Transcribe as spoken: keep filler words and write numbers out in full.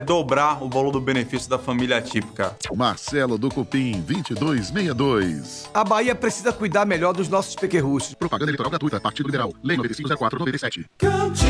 dobrar o valor do benefício da família atípica. Marcelo do Cupim, vinte e dois sessenta e dois. A Bahia precisa cuidar melhor dos nossos pequerruchos. Propaganda eleitoral gratuita, Partido Liberal. Lei nove cinco zero quatro nove sete.